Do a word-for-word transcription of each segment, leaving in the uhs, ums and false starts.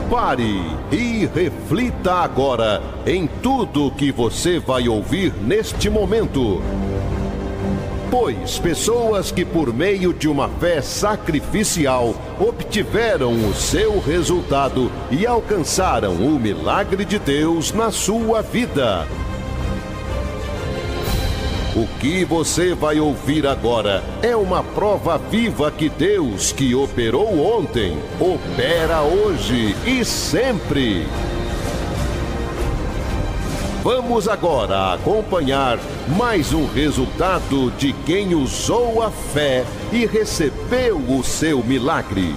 Pare e reflita agora em tudo que você vai ouvir neste momento. Pois pessoas que por meio de uma fé sacrificial obtiveram o seu resultado e alcançaram o milagre de Deus na sua vida. O que você vai ouvir agora é uma prova viva que Deus, que operou ontem, opera hoje e sempre. Vamos agora acompanhar mais um resultado de quem usou a fé e recebeu o seu milagre.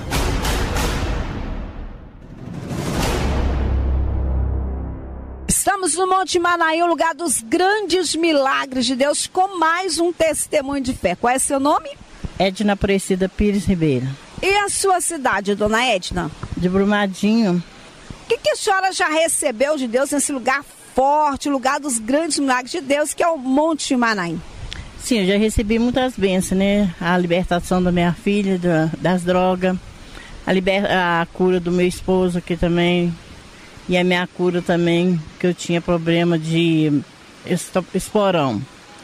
Estamos no Monte Manaim, o lugar dos grandes milagres de Deus, com mais um testemunho de fé. Qual é seu nome? Edna Aparecida Pires Ribeiro. E a sua cidade, dona Edna? De Brumadinho. O que, que a senhora já recebeu de Deus nesse lugar forte, lugar dos grandes milagres de Deus, que é o Monte Manaim? Sim, eu já recebi muitas bênçãos, né? A libertação da minha filha, da, das drogas, a, liber... a cura do meu esposo aqui também, e a minha cura também, que eu tinha problema de esporão.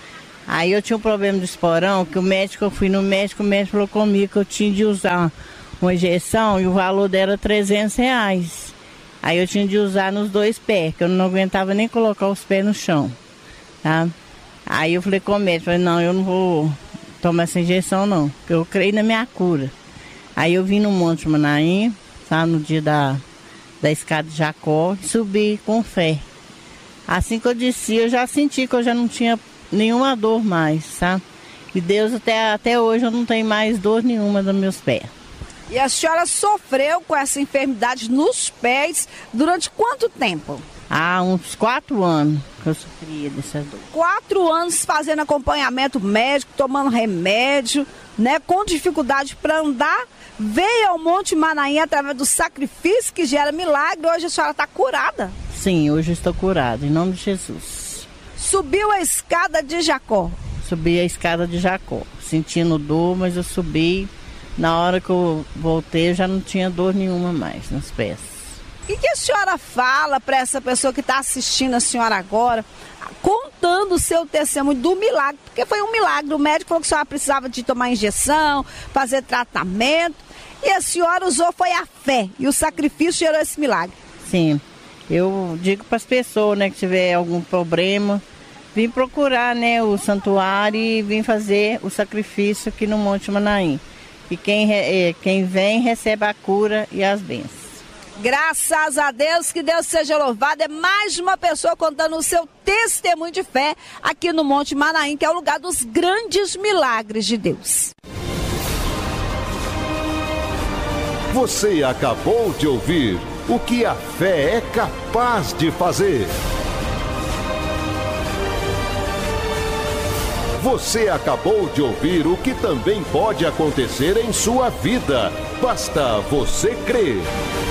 Aí eu tinha um problema de esporão, que o médico, eu fui no médico, o médico falou comigo que eu tinha de usar uma injeção e o valor dela era trezentos reais. Aí eu tinha de usar nos dois pés, que eu não aguentava nem colocar os pés no chão, tá? Aí eu falei com o médico, falei, não, eu não vou tomar essa injeção não, porque eu creio na minha cura. Aí eu vim no Monte Manaim, tá, no dia da, da escada de Jacó, e subi com fé. Assim que eu desci, eu já senti que eu já não tinha nenhuma dor mais, tá? E Deus, até, até hoje, eu não tenho mais dor nenhuma nos meus pés. E a senhora sofreu com essa enfermidade nos pés durante quanto tempo? Há uns quatro anos que eu sofria dessas dores. Quatro anos fazendo acompanhamento médico, tomando remédio, né? Com dificuldade para andar. Veio ao Monte Manaim através do sacrifício que gera milagre. Hoje a senhora está curada? Sim, hoje eu estou curada, em nome de Jesus. Subiu a escada de Jacó? Subi a escada de Jacó, sentindo dor, mas eu subi. Na hora que eu voltei, eu já não tinha dor nenhuma mais nos pés. E que a senhora fala para essa pessoa que está assistindo a senhora agora, contando o seu testemunho do milagre? Porque foi um milagre. O médico falou que a senhora precisava de tomar injeção, fazer tratamento. E a senhora usou, foi a fé. E o sacrifício gerou esse milagre. Sim. Eu digo para as pessoas, né, que tiver algum problema, vim procurar, né, o santuário e vim fazer o sacrifício aqui no Monte Manaim. E quem, quem vem recebe a cura e as bênçãos. Graças a Deus, que Deus seja louvado. É mais uma pessoa contando o seu testemunho de fé aqui no Monte Manaim, que é o lugar dos grandes milagres de Deus. Você acabou de ouvir o que a fé é capaz de fazer. Você acabou de ouvir o que também pode acontecer em sua vida. Basta você crer.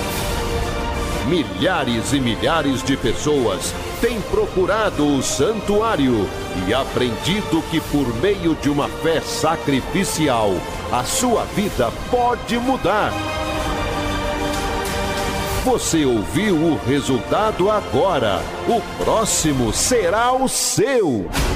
Milhares e milhares de pessoas têm procurado o santuário e aprendido que por meio de uma fé sacrificial, a sua vida pode mudar. Você ouviu o resultado agora. O próximo será o seu.